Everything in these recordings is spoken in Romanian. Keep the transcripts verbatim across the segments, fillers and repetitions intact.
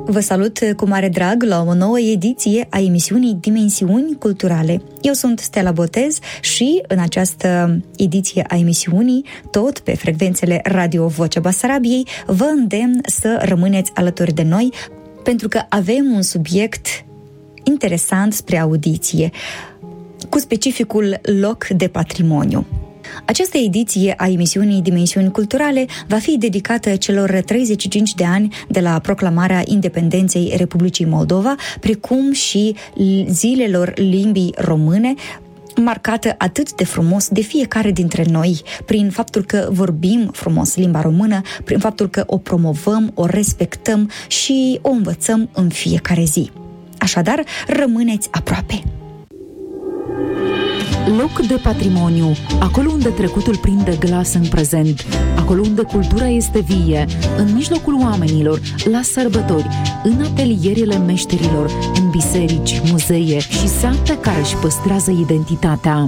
Vă salut cu mare drag la o nouă ediție a emisiunii Dimensiuni Culturale. Eu sunt Stella Botez și în această ediție a emisiunii, tot pe frecvențele Radio Vocea Basarabiei, vă îndemn să rămâneți alături de noi pentru că avem un subiect interesant spre audiție, cu specificul loc de patrimoniu. Această ediție a emisiunii Dimensiuni Culturale va fi dedicată celor treizeci și cinci de ani de la proclamarea independenței Republicii Moldova, precum și zilelor limbii române, marcată atât de frumos de fiecare dintre noi, prin faptul că vorbim frumos limba română, prin faptul că o promovăm, o respectăm și o învățăm în fiecare zi. Așadar, rămâneți aproape! Loc de patrimoniu, acolo unde trecutul prinde glas în prezent, acolo unde cultura este vie, în mijlocul oamenilor, la sărbători, în atelierele meșterilor, în biserici, muzee și sate care își păstrează identitatea.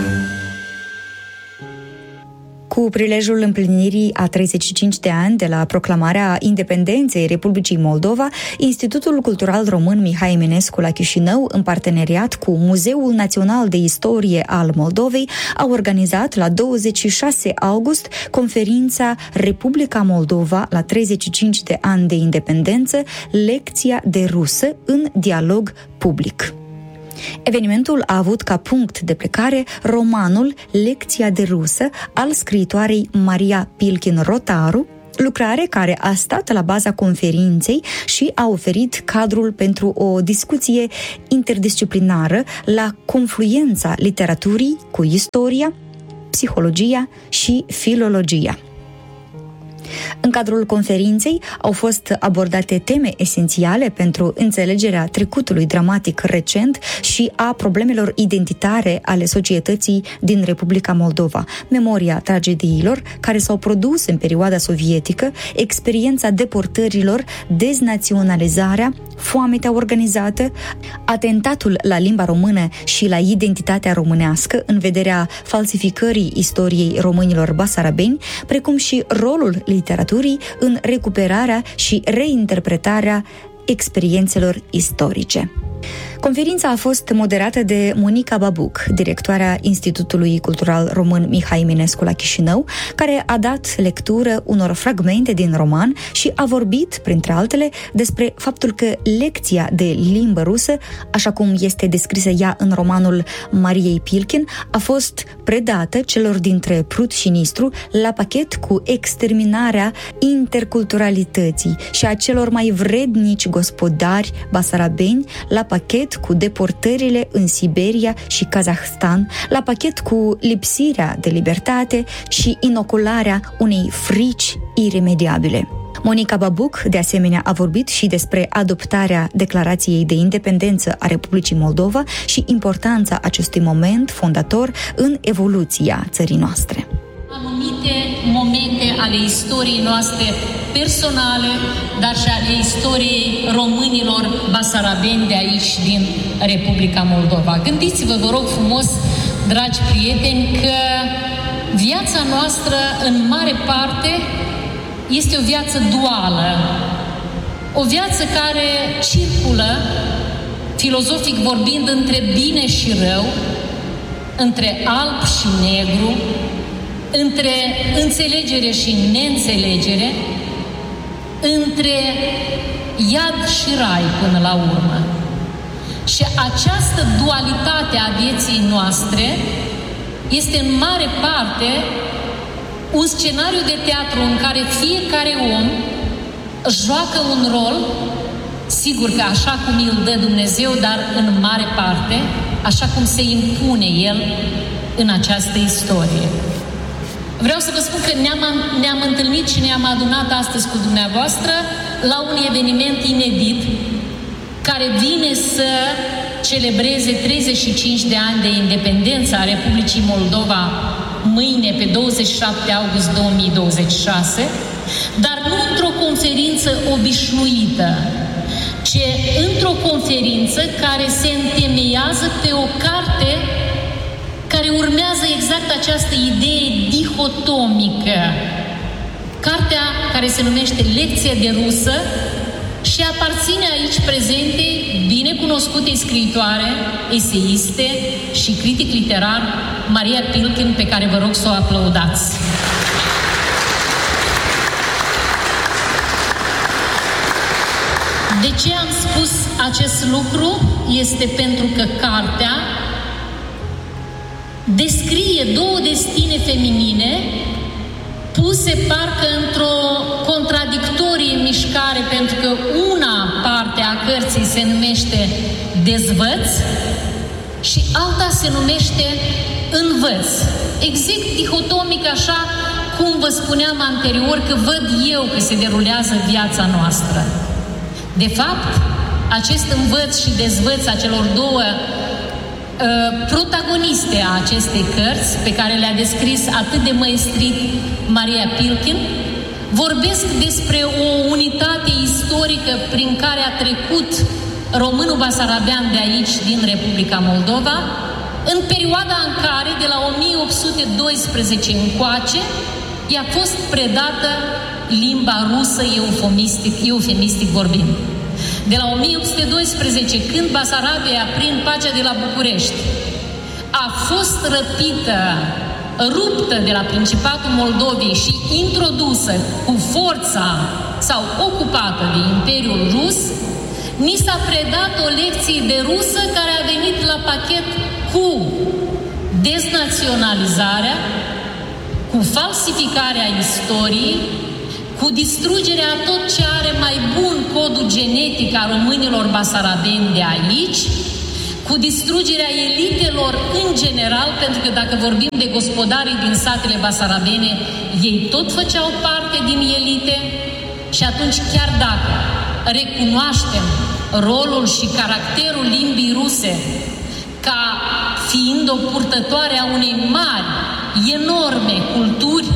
Cu prilejul împlinirii a treizeci și cinci de ani de la proclamarea independenței Republicii Moldova, Institutul Cultural Român Mihai Eminescu la Chișinău, în parteneriat cu Muzeul Național de Istorie al Moldovei, a organizat la douăzeci și șase august conferința Republica Moldova la treizeci și cinci de ani de independență, lecția de rusă în dialog public. Evenimentul a avut ca punct de plecare romanul Lecția de rusă al scriitoarei Maria Pilkin-Rotaru, lucrare care a stat la baza conferinței și a oferit cadrul pentru o discuție interdisciplinară la confluența literaturii cu istoria, psihologia și filologia. În cadrul conferinței au fost abordate teme esențiale pentru înțelegerea trecutului dramatic recent și a problemelor identitare ale societății din Republica Moldova, memoria tragediilor care s-au produs în perioada sovietică, experiența deportărilor, deznaționalizarea, foametea organizată, atentatul la limba română și la identitatea românească în vederea falsificării istoriei românilor basarabeni, precum și rolul literaturii în recuperarea și reinterpretarea experiențelor istorice. Conferința a fost moderată de Monica Babuc, directoarea Institutului Cultural Român Mihai Eminescu la Chișinău, care a dat lectură unor fragmente din roman și a vorbit, printre altele, despre faptul că lecția de limbă rusă, așa cum este descrisă ea în romanul Mariei Pilkin, a fost predată celor dintre Prut și Nistru la pachet cu exterminarea interculturalității și a celor mai vrednici gospodari basarabeni, la pachet cu deportările în Siberia și Kazahstan, la pachet cu lipsirea de libertate și inocularea unei frici iremediabile. Monica Babuc, de asemenea, a vorbit și despre adoptarea Declarației de Independență a Republicii Moldova și importanța acestui moment fondator în evoluția țării noastre. Anumite momente ale istoriei noastre personale, dar și ale istoriei românilor basarabeni de aici, din Republica Moldova. Gândiți-vă, vă rog frumos, dragi prieteni, că viața noastră, în mare parte, este o viață duală. O viață care circulă, filozofic vorbind, între bine și rău, între alb și negru, între înțelegere și neînțelegere, între iad și rai până la urmă. Și această dualitate a vieții noastre este în mare parte un scenariu de teatru în care fiecare om joacă un rol, sigur că așa cum îl dă Dumnezeu, dar în mare parte, așa cum se impune el în această istorie. Vreau să vă spun că ne-am, ne-am întâlnit și ne-am adunat astăzi cu dumneavoastră la un eveniment inedit care vine să celebreze treizeci și cinci de ani de independență a Republicii Moldova mâine, pe douăzeci și șapte august două mii douăzeci și șase, dar nu într-o conferință obișnuită, ci într-o conferință care se întemeiază pe o carte care urmează exact această idee dihotomică. Cartea care se numește Lecția de rusă și aparține aici prezente binecunoscutei scriitoare, eseiste și critic literar Maria Pilkin, pe care vă rog să o aplaudați. De ce am spus acest lucru? Este pentru că cartea descrie două destine feminine puse parcă într-o contradictorie mișcare, pentru că una parte a cărții se numește Dezvăț și alta se numește Învăț. Exact dihotomic, așa cum vă spuneam anterior, că văd eu că se derulează viața noastră. De fapt, acest învăț și dezvăț a celor două protagoniste a acestei cărți, pe care le-a descris atât de măestrit Maria Pilkin, vorbesc despre o unitate istorică prin care a trecut românul basarabean de aici, din Republica Moldova, în perioada în care, de la o mie opt sute doisprezece încoace, i-a fost predată limba rusă, eufemistic, eufemistic vorbind. De la o mie opt sute doisprezece, când Basarabia, prin pacea de la București, a fost răpită, ruptă de la Principatul Moldovei și introdusă cu forța sau ocupată de Imperiul Rus, ni s-a predat o lecție de rusă care a venit la pachet cu deznaționalizarea, cu falsificarea istoriei, cu distrugerea tot ce are mai bun codul genetic a românilor basarabeni de aici, cu distrugerea elitelor în general, pentru că dacă vorbim de gospodarii din satele basarabene, ei tot făceau parte din elite și atunci chiar dacă recunoaștem rolul și caracterul limbii ruse ca fiind o purtătoare a unei mari, enorme culturi,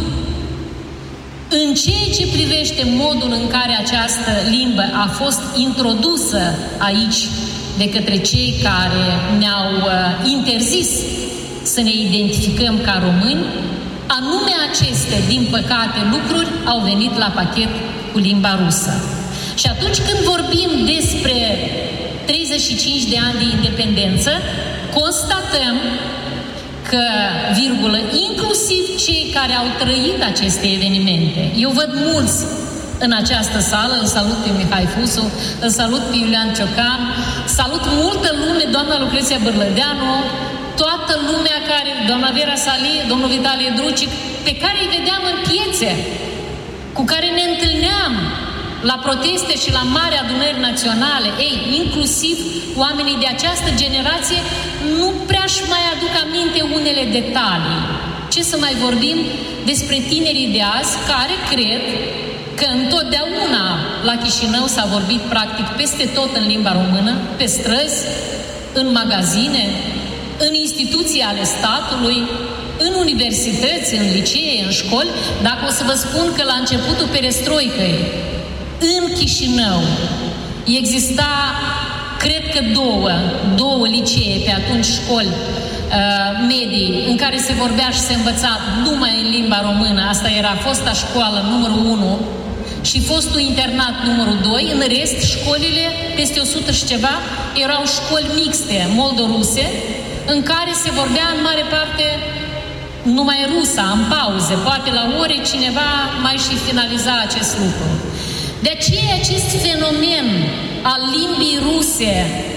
în ceea ce privește modul în care această limbă a fost introdusă aici de către cei care ne-au interzis să ne identificăm ca români, anume aceste, din păcate, lucruri au venit la pachet cu limba rusă. Și atunci când vorbim despre treizeci și cinci de ani de independență, constatăm că, virgulă, inclusiv cei care au trăit aceste evenimente, eu văd mulți în această sală, îl salut pe Mihai Fusu, îl salut pe Iulian Ciocan, salut multă lume, doamna Lucreția Bârlădeanu, toată lumea care, doamna Vera Salie, domnul Vitalie Drucic, pe care îi vedeam în piețe, cu care ne întâlneam la proteste și la mari adunări naționale. Ei, inclusiv oamenii de această generație nu prea-și mai aduc aminte unele detalii. Ce să mai vorbim despre tinerii de azi, care cred că întotdeauna la Chișinău s-a vorbit practic peste tot în limba română, pe străzi, în magazine, în instituții ale statului, în universități, în licee, în școli. Dacă o să vă spun că la începutul perestroicăi, în Chișinău, exista, cred că două, două licee, pe atunci școli uh, medii, în care se vorbea și se învăța numai în limba română. Asta era fosta școală numărul unu și fostul internat numărul doi. În rest, școlile, peste o sută și ceva, erau școli mixte, moldo-ruse, în care se vorbea în mare parte numai rusa, în pauze. Poate la ore cineva mai și finaliza acest lucru. De aceea acest fenomen al limbii ruse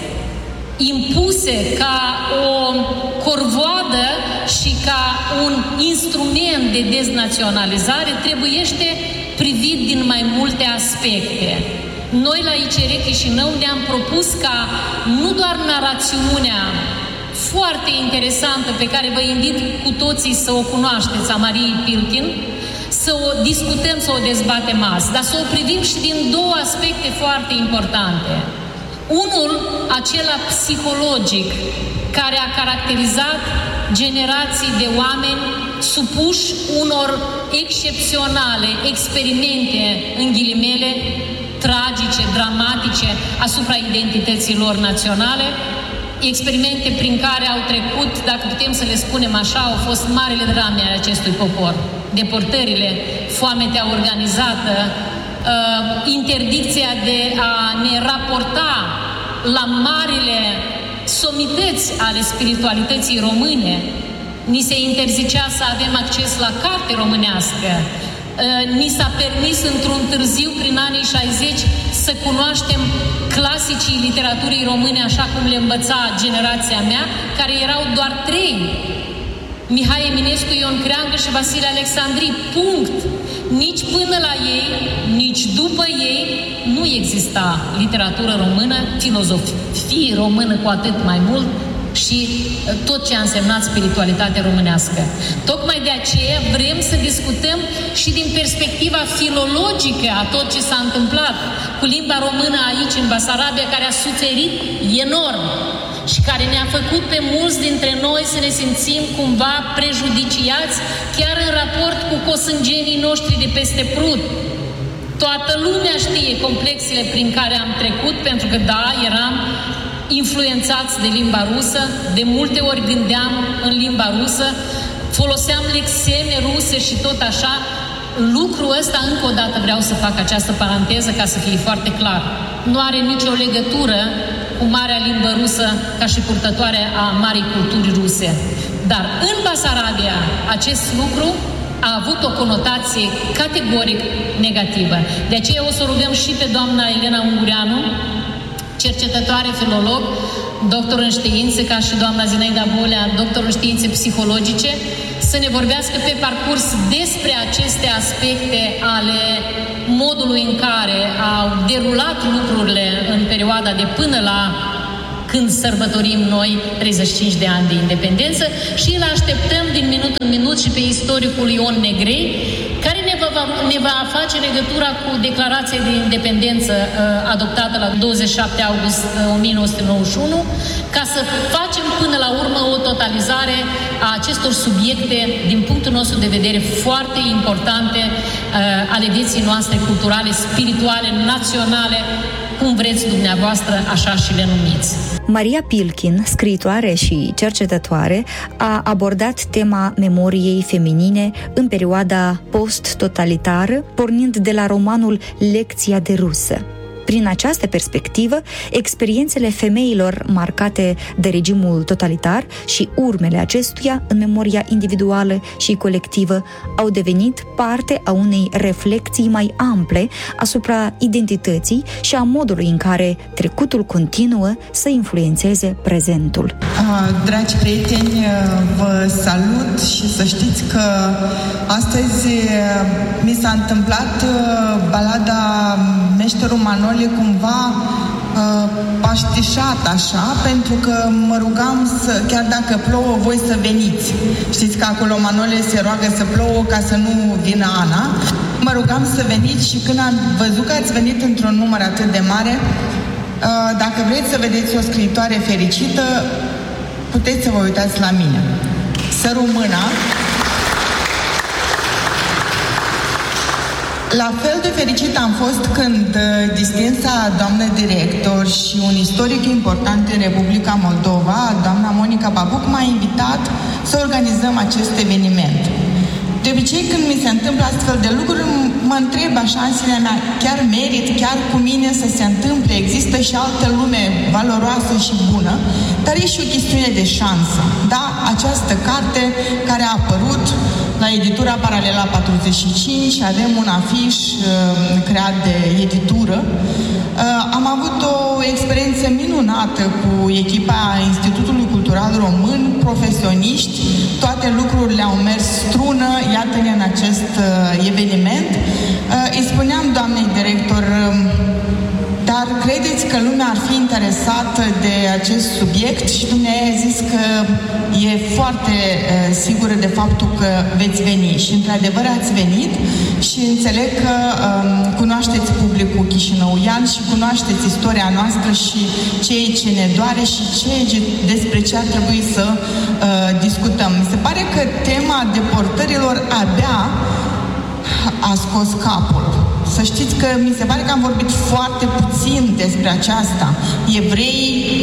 impuse ca o corvoadă și ca un instrument de deznaționalizare trebuiește privit din mai multe aspecte. Noi la I C R Chișinău ne-am propus ca nu doar narațiunea foarte interesantă pe care vă invit cu toții să o cunoașteți, a Mariei Pilkin, să o discutăm, să o dezbatem azi, dar să o privim și din două aspecte foarte importante. Unul, acela psihologic, care a caracterizat generații de oameni supuși unor excepționale experimente, în ghilimele, tragice, dramatice, asupra identităților naționale, experimente prin care au trecut, dacă putem să le spunem așa, au fost marele drame ale acestui popor. Deportările, foametea organizată, interdicția de a ne raporta la marile somități ale spiritualității române, ni se interzicea să avem acces la carte românească, ni s-a permis într-un târziu, prin anii șaizeci, să cunoaștem clasicii literaturii române așa cum le învăța generația mea, care erau doar trei: Mihai Eminescu, Ion Creangă și Vasile Alexandrii. Punct. Nici până la ei, nici după ei nu exista literatură română, filozofie română cu atât mai mult și tot ce a însemnat spiritualitate românească. Tocmai de aceea vrem să discutăm și din perspectiva filologică a tot ce s-a întâmplat cu limba română aici în Basarabia, care a suferit enorm și care ne-a făcut pe mulți dintre noi să ne simțim cumva prejudiciați, chiar în raport cu cosângenii noștri de peste Prut. Toată lumea știe complexele prin care am trecut, pentru că, da, eram influențați de limba rusă, de multe ori gândeam în limba rusă, foloseam lexeme ruse și tot așa. Lucrul ăsta, încă o dată vreau să fac această paranteză ca să fie foarte clar, nu are nicio legătură cu marea limbă rusă ca și purtătoare a marii culturi ruse. Dar în Basarabia acest lucru a avut o conotație categoric negativă. De aceea o să rugăm și pe doamna Elena Ungureanu, cercetătoare, filolog, doctor în științe, ca și doamna Zinaida Bolea, doctor în științe psihologice, să ne vorbească pe parcurs despre aceste aspecte ale modului în care au derulat lucrurile în perioada de până la când sărbătorim noi treizeci și cinci de ani de independență, și îl așteptăm din minut în minut și pe istoricul Ion Negrei, care ne va, ne va face legătura cu declarația de independență uh, adoptată la douăzeci și șapte august o mie nouă sute nouăzeci și unu, ca să facem până la urmă o totalizare a acestor subiecte, din punctul nostru de vedere, foarte importante uh, ale vieții noastre culturale, spirituale, naționale, cum vreți dumneavoastră, așa și le numiți. Maria Pilkin, scriitoare și cercetătoare, a abordat tema memoriei feminine în perioada post-totalitară, pornind de la romanul Lecția de rusă. Prin această perspectivă, experiențele femeilor marcate de regimul totalitar și urmele acestuia în memoria individuală și colectivă au devenit parte a unei reflexii mai ample asupra identității și a modului în care trecutul continuă să influențeze prezentul. Dragi prieteni, vă salut și să știți că astăzi mi s-a întâmplat balada Meșterul Manole cumva uh, paștișat așa, pentru că mă rugam să, chiar dacă plouă, voi să veniți. Știți că acolo Manole se roagă să plouă ca să nu vină Ana. Mă rugam să veniți și când am văzut că ați venit într-un număr atât de mare, uh, dacă vreți să vedeți o scriitoare fericită, puteți să vă uitați la mine. Să rămână. La fel de fericit am fost când distinsa doamnă director și un istoric important în Republica Moldova, doamna Monica Babuc, m-a invitat să organizăm acest eveniment. De obicei, când mi se întâmplă astfel de lucruri, mă întreb așa în sinea mea, chiar merit, chiar cu mine să se întâmple? Există și altă lume valoroasă și bună, dar e și o chestiune de șansă. Da, această carte care a apărut la editura Paralela patruzeci și cinci, avem un afiș uh, creat de editură. Uh, am avut o experiență minunată cu echipa Institutului Cultural Român, profesioniști, toate lucrurile au mers strună, iată-ne în acest uh, eveniment. Uh, îi spuneam doamnei director, uh, dar credeți că lumea ar fi interesată de acest subiect? Și dumneavoastră a zis că e foarte uh, sigură de faptul că veți veni. Și într-adevăr ați venit și înțeleg că um, cunoașteți publicul chișinăuian și cunoașteți istoria noastră și ceea ce ne doare și ceea ce, despre ce ar trebui să uh, discutăm. Mi se pare că tema deportărilor abia a scos capul. Să știți că mi se pare că am vorbit foarte puțin despre aceasta. Evreii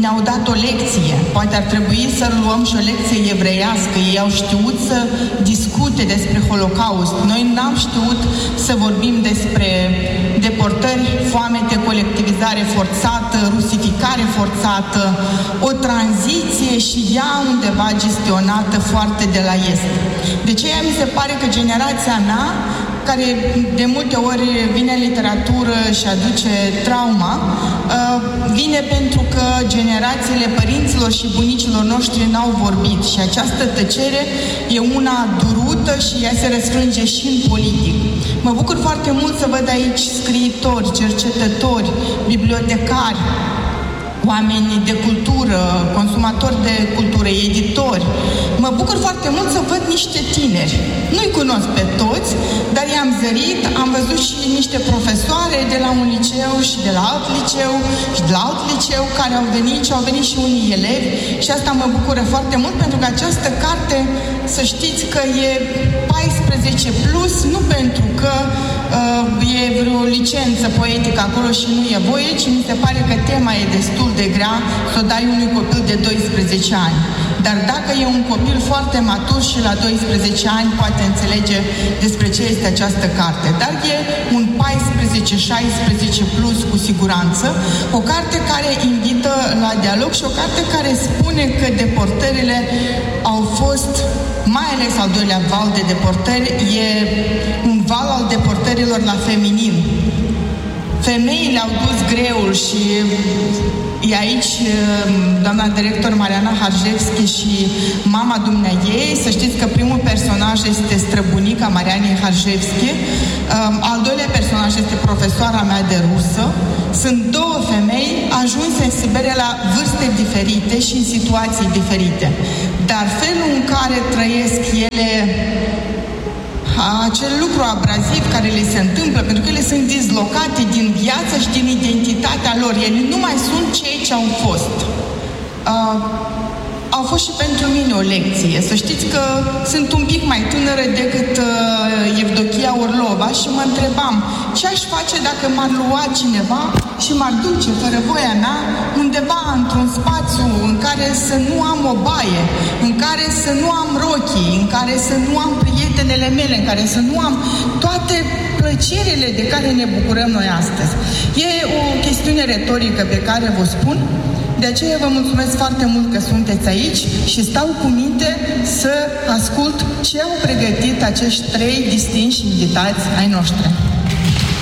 ne-au dat o lecție. Poate ar trebui să luăm și o lecție evreiască. Ei au știut să discute despre Holocaust. Noi n-am știut să vorbim despre deportări, foamete, colectivizare forțată, rusificare forțată, o tranziție și ea undeva gestionată foarte de la est. De aceea mi se pare că generația mea, care de multe ori vine în literatură și aduce trauma, vine pentru că generațiile părinților și bunicilor noștri n-au vorbit și această tăcere e una durută și ea se răsfrânge și în politic. Mă bucur foarte mult să văd aici scriitori, cercetători, bibliotecari, oameni de cultură, consumatori de cultură, editori. Mă bucur foarte mult să văd niște tineri. Nu-i cunosc pe toți, dar i-am zărit, am văzut și niște profesoare de la un liceu și de la alt liceu și de la alt liceu care au venit și au venit și unii elevi și asta mă bucură foarte mult pentru că această carte, să știți că e paisprezece plus, nu pentru că uh, e vreo licență poetică acolo și nu e voie, ci mi se pare că tema e destul de grea să o dai unui copil de doisprezece ani. Dar dacă e un copil foarte matur și la doisprezece ani poate înțelege despre ce este această carte. Dar e un paisprezece șaisprezece plus cu siguranță, o carte care invită la dialog și o carte care spune că deportările au fost, mai ales al doilea val de deportări, e un val al deportărilor la feminin. Femeile au dus greul și e aici doamna director Mariana Harjevski și mama dumneaei. Să știți că primul personaj este străbunica Marianei Harjevski, al doilea personaj este profesoara mea de rusă. Sunt două femei ajunse în Siberia la vârste diferite și în situații diferite. Dar felul în care trăiesc ele acel lucru abraziv care le se întâmplă, pentru că ele sunt dislocate din viață și din identitatea lor. Ele nu mai sunt cei ce au fost. Uh, au fost și pentru mine o lecție. Să știți că sunt un pic mai tânără decât uh, Evdochia Orlova și mă întrebam ce aș face dacă m-ar lua cineva și m-ar duce, fără voia mea, undeva într-un spațiu în care să nu am o baie, în care să nu am rochii, în care să nu am prietenele mele, în care să nu am toate plăcerile de care ne bucurăm noi astăzi. E o chestiune retorică pe care vă spun. De aceea vă mulțumesc foarte mult că sunteți aici și stau cu minte să ascult ce au pregătit acești trei distinși invitați ai noștri.